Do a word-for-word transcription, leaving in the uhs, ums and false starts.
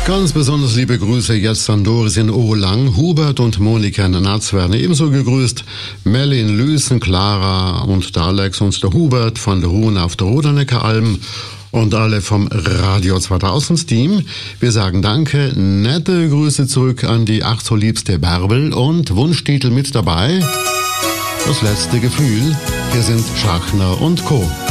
Ganz besonders liebe Grüße jetzt an Doris in Ohrlang, Hubert und Monika in Natzwerne. Ebenso gegrüßt Mellin, Lüßen, Clara und der Alex und der Hubert von der Ruhen auf der Rodernecker-Alm und alle vom Radio zweitausend Team. Wir sagen Danke, nette Grüße zurück an die ach so liebste Bärbel und Wunschtitel mit dabei. Das letzte Gefühl. Hier sind Schachner und Co.